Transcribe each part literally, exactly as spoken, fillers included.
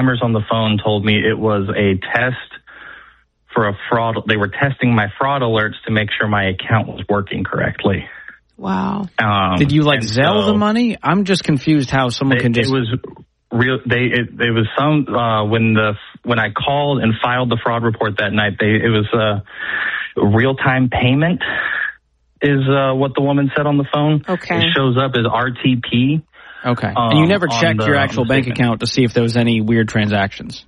scammers on the phone told me it was a test for a fraud. They were testing my fraud alerts to make sure my account was working correctly. Wow. Um, Did you like Zelle so the money? I'm just confused how someone they, can just. It was real. They it, it was some uh, when the when I called and filed the fraud report that night. They it was a real time payment is uh, what the woman said on the phone. Okay. It shows up as R T P. Okay. Um, and you never checked the, your actual bank statement. account to see if there was any weird transactions?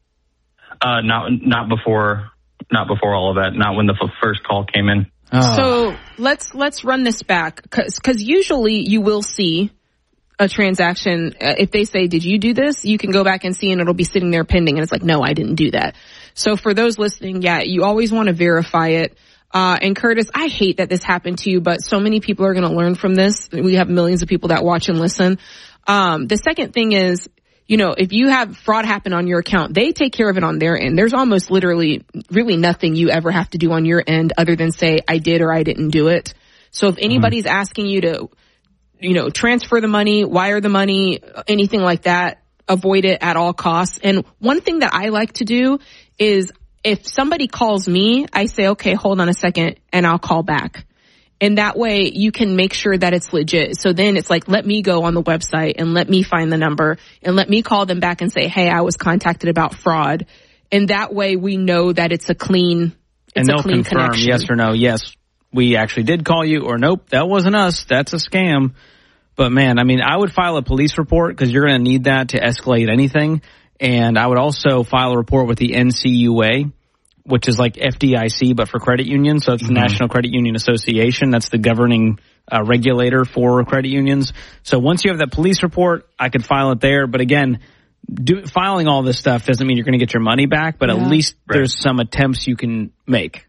Uh, not not before not before all of that. Not when the f- first call came in. Oh. So let's let's run this back, because usually you will see a transaction. Uh, if they say, did you do this? You can go back and see, and it'll be sitting there pending. And it's like, no, I didn't do that. So for those listening, yeah, you always want to verify it. Uh, and Curtis, I hate that this happened to you, but so many people are going to learn from this. We have millions of people that watch and listen. Um, the second thing is, you know, if you have fraud happen on your account, they take care of it on their end. There's almost literally really nothing you ever have to do on your end other than say, I did or I didn't do it. So if anybody's mm-hmm. asking you to, you know, transfer the money, wire the money, anything like that, avoid it at all costs. And one thing that I like to do is if somebody calls me, I say, okay, hold on a second, and I'll call back. And that way you can make sure that it's legit. So then it's like, let me go on the website and let me find the number and let me call them back and say, hey, I was contacted about fraud. And that way we know that it's a clean, it's and they'll a clean confirm connection. Yes or no. Yes, we actually did call you, or nope, that wasn't us. That's a scam. But man, I mean, I would file a police report because you're going to need that to escalate anything. And I would also file a report with the N C U A, which is like F D I C, but for credit unions. So it's mm-hmm. the National Credit Union Association. That's the governing uh, regulator for credit unions. So once you have that police report, I could file it there. But again, do, filing all this stuff doesn't mean you're going to get your money back, but yeah. at least right. there's some attempts you can make.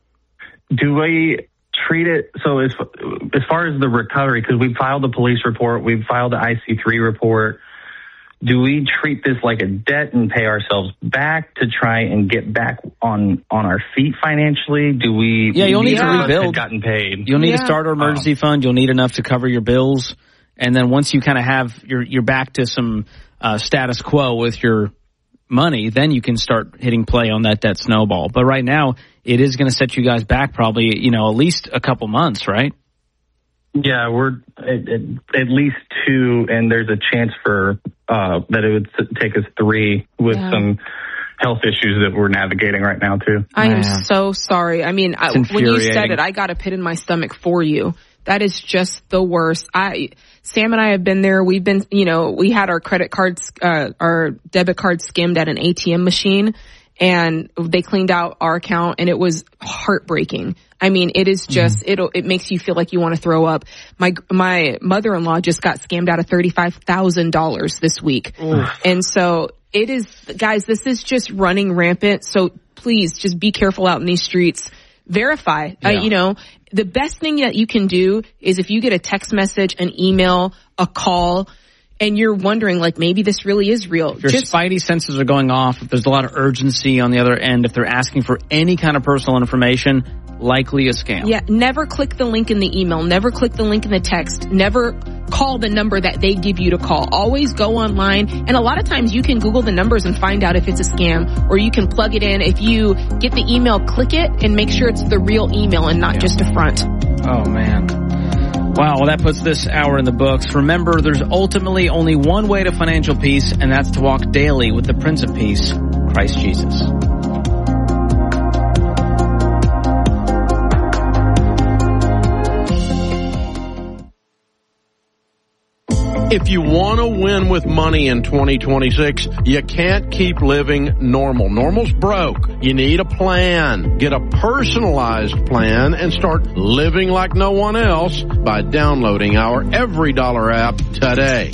Do we treat it, so as, as far as the recovery, because we filed the police report, we've filed the I C three report, do we treat this like a debt and pay ourselves back to try and get back on, on our feet financially? Do we? Yeah, you'll need to rebuild. Had gotten paid. You'll need yeah. a starter emergency oh. fund. You'll need enough to cover your bills, and then once you kind of have your you're back to some uh, status quo with your money, then you can start hitting play on that debt snowball. But right now, it is going to set you guys back probably, you know, at least a couple months, right? Yeah, we're at, at, at least two, and there's a chance for uh, that it would take us three with yeah. some health issues that we're navigating right now, too. I am Man. so sorry. I mean, I, when you said it, I got a pit in my stomach for you. That is just the worst. I, Sam and I have been there. We've been, you know, we had our credit cards, uh, our debit card skimmed at an A T M machine, and they cleaned out our account, and it was heartbreaking. I mean, it is just, mm-hmm. it'll, it makes you feel like you want to throw up. My, my mother-in-law just got scammed out of thirty-five thousand dollars this week. Oof. And so it is, guys, this is just running rampant. So please just be careful out in these streets. Verify, yeah. uh, you know, the best thing that you can do is if you get a text message, an email, a call, and you're wondering, like, maybe this really is real. If your Just, spidey senses are going off, if there's a lot of urgency on the other end, if they're asking for any kind of personal information, likely a scam. Yeah, never click the link in the email. Never click the link in the text. Never call the number that they give you to call. Always go online. And a lot of times you can Google the numbers and find out if it's a scam, or you can plug it in. If you get the email, click it and make sure it's the real email and not yeah. just a front. Oh, man. Wow, well, that puts this hour in the books. Remember, there's ultimately only one way to financial peace, and that's to walk daily with the Prince of Peace, Christ Jesus. If you want to win with money in twenty twenty-six, you can't keep living normal. Normal's broke. You need a plan. Get a personalized plan and start living like no one else by downloading our Every Dollar app today.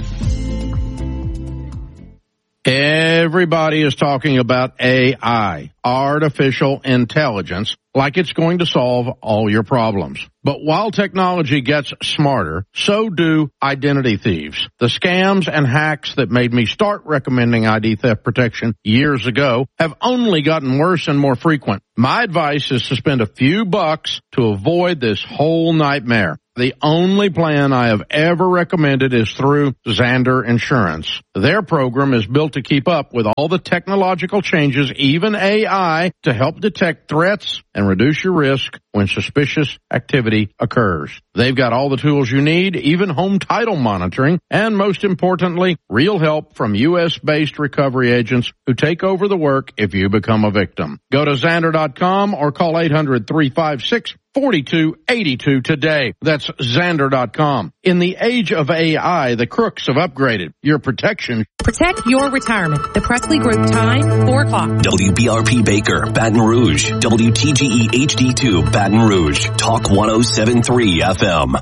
Everybody is talking about A I, artificial intelligence, like it's going to solve all your problems. But while technology gets smarter, so do identity thieves. The scams and hacks that made me start recommending I D theft protection years ago have only gotten worse and more frequent. My advice is to spend a few bucks to avoid this whole nightmare. The only plan I have ever recommended is through Zander Insurance. Their program is built to keep up with all the technological changes, even A I, to help detect threats and reduce your risk when suspicious activity occurs. They've got all the tools you need, even home title monitoring, and most importantly, real help from U S-based recovery agents who take over the work if you become a victim. Go to Zander dot com or call eight hundred, three five six, four two eight two today. That's Zander dot com. In the age of A I, the crooks have upgraded your protection. Protect your retirement. The Presley Group time, four o'clock. W B R P Baker, Baton Rouge. W T G E H D two, Baton Rouge. Talk one oh seven point three F M.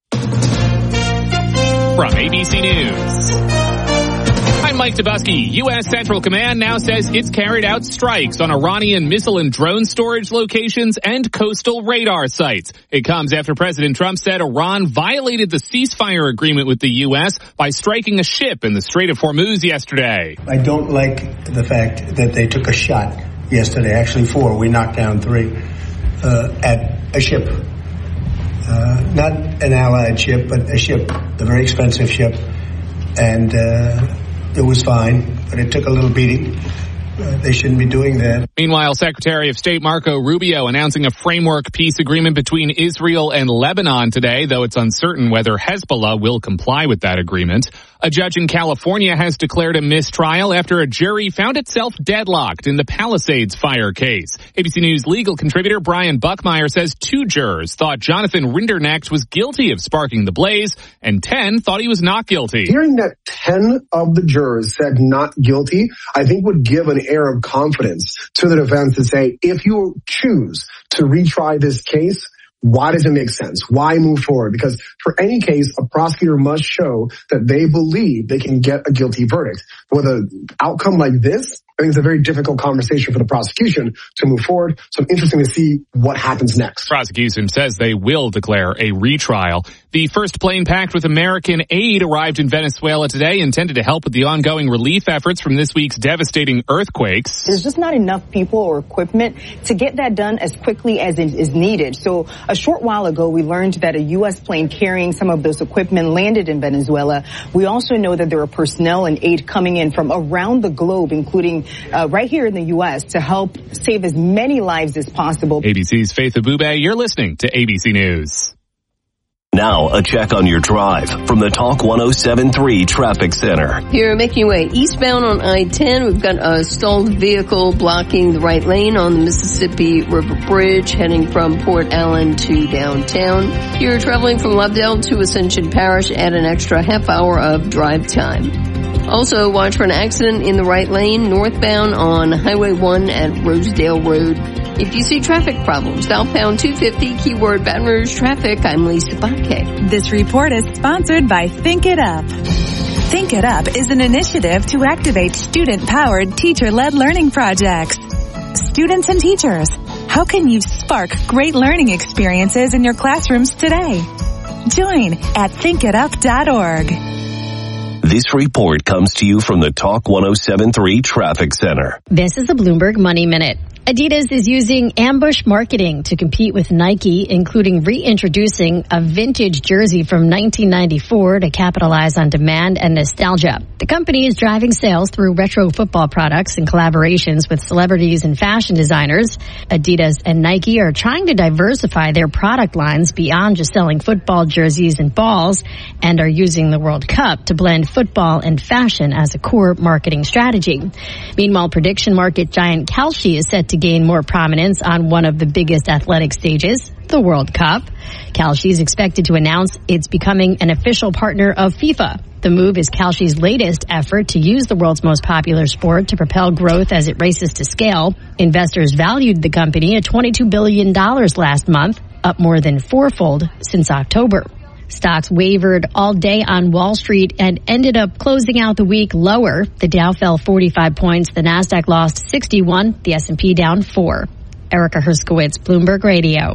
From A B C News. I'm Mike Dubusky. U S Central Command now says it's carried out strikes on Iranian missile and drone storage locations and coastal radar sites. It comes after President Trump said Iran violated the ceasefire agreement with the U S by striking a ship in the Strait of Hormuz yesterday. I don't like the fact that they took a shot yesterday, actually four. We knocked down three uh, at a ship. Uh, not an allied ship, but a ship, a very expensive ship. And uh, it was fine, but it took a little beating. Uh, they shouldn't be doing that. Meanwhile, Secretary of State Marco Rubio announcing a framework peace agreement between Israel and Lebanon today, though it's uncertain whether Hezbollah will comply with that agreement. A judge in California has declared a mistrial after a jury found itself deadlocked in the Palisades fire case. A B C News legal contributor Brian Buckmeyer says two jurors thought Jonathan Rinderknecht was guilty of sparking the blaze, and ten thought he was not guilty. Hearing that ten of the jurors said not guilty, I think would give an air of confidence to the defense to say, if you choose to retry this case, why does it make sense? Why move forward? Because for any case, a prosecutor must show that they believe they can get a guilty verdict. With an outcome like this, I think it's a very difficult conversation for the prosecution to move forward. So I'm interested to see what happens next. Prosecution says they will declare a retrial. The first plane packed with American aid arrived in Venezuela today, intended to help with the ongoing relief efforts from this week's devastating earthquakes. There's just not enough people or equipment to get that done as quickly as it is needed. So a short while ago, we learned that a U S plane carrying some of those equipment landed in Venezuela. We also know that there are personnel and aid coming in from around the globe, including uh, right here in the U S, to help save as many lives as possible. A B C's Faith Abube, you're listening to A B C News. Now, a check on your drive from the Talk one oh seven point three Traffic Center. Here, making your way eastbound on I ten, we've got a stalled vehicle blocking the right lane on the Mississippi River Bridge, heading from Port Allen to downtown. You're traveling from Lovedale to Ascension Parish, add an extra half hour of drive time. Also, watch for an accident in the right lane, northbound on Highway one at Rosedale Road. If you see traffic problems, southbound two fifty, keyword Baton Rouge traffic, I'm Lisa Bakke. This report is sponsored by Think It Up. Think It Up is an initiative to activate student-powered, teacher-led learning projects. Students and teachers, how can you spark great learning experiences in your classrooms today? Join at think it up dot org. This report comes to you from the Talk one oh seven point three Traffic Center. This is a Bloomberg Money Minute. Adidas is using ambush marketing to compete with Nike, including reintroducing a vintage jersey from nineteen ninety-four to capitalize on demand and nostalgia. The company is driving sales through retro football products and collaborations with celebrities and fashion designers. Adidas and Nike are trying to diversify their product lines beyond just selling football jerseys and balls, and are using the World Cup to blend football and fashion as a core marketing strategy. Meanwhile, prediction market giant Kalshi is set to gain more prominence on one of the biggest athletic stages, the World Cup. Kalshi is expected to announce it's becoming an official partner of FIFA. The move is Kalshi's latest effort to use the world's most popular sport to propel growth as it races to scale. Investors valued the company at twenty-two billion dollars last month, up more than fourfold since October. Stocks wavered all day on Wall Street and ended up closing out the week lower. The Dow fell forty-five points. The Nasdaq lost sixty-one. The S and P down four. Erica Herskowitz, Bloomberg Radio.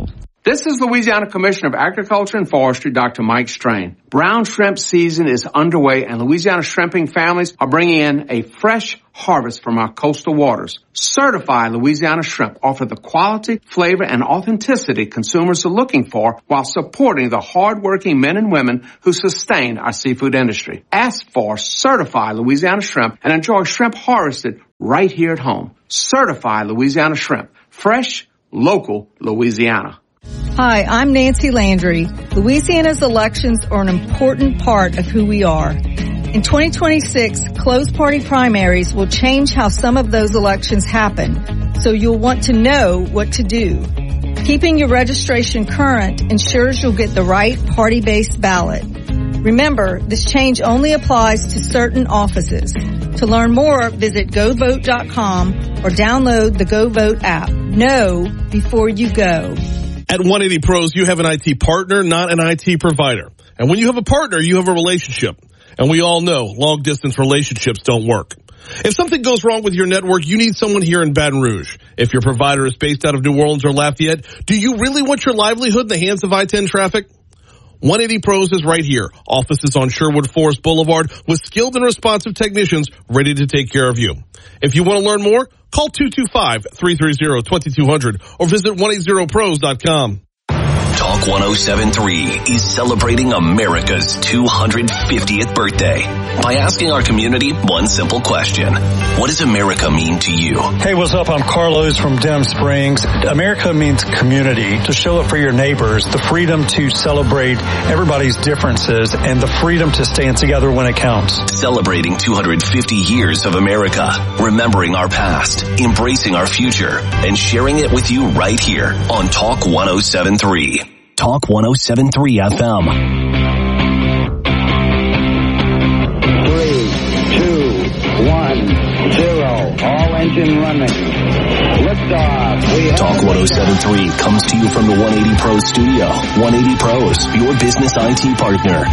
This is Louisiana Commissioner of Agriculture and Forestry, Doctor Mike Strain. Brown shrimp season is underway, and Louisiana shrimping families are bringing in a fresh harvest from our coastal waters. Certified Louisiana shrimp offer the quality, flavor, and authenticity consumers are looking for while supporting the hardworking men and women who sustain our seafood industry. Ask for Certified Louisiana shrimp and enjoy shrimp harvested right here at home. Certified Louisiana shrimp. Fresh, local Louisiana. Hi, I'm Nancy Landry. Louisiana's elections are an important part of who we are. In twenty twenty-six, closed party primaries will change how some of those elections happen, so you'll want to know what to do. Keeping your registration current ensures you'll get the right party-based ballot. Remember, this change only applies to certain offices. To learn more, visit go vote dot com or download the GoVote app. Know before you go. At one eighty Pros, you have an I T partner, not an I T provider. And when you have a partner, you have a relationship. And we all know long-distance relationships don't work. If something goes wrong with your network, you need someone here in Baton Rouge. If your provider is based out of New Orleans or Lafayette, do you really want your livelihood in the hands of I ten traffic? one eighty Pros is right here. Offices on Sherwood Forest Boulevard with skilled and responsive technicians ready to take care of you. If you want to learn more, call two two five, three three zero, two two zero zero or visit one eighty pros dot com. Talk one oh seven point three is celebrating America's two hundred fiftieth birthday by asking our community one simple question. What does America mean to you? Hey, what's up? I'm Carlos from Denham Springs. America means community, to show up for your neighbors, the freedom to celebrate everybody's differences, and the freedom to stand together when it counts. Celebrating two hundred fifty years of America, remembering our past, embracing our future, and sharing it with you right here on Talk one oh seven point three. Talk one oh seven point three F M. Three, two, one, zero. All engine running. Liftoff. We Talk one oh seven point three comes to you from the one eighty Pros studio. one eighty Pros, your business I T partner.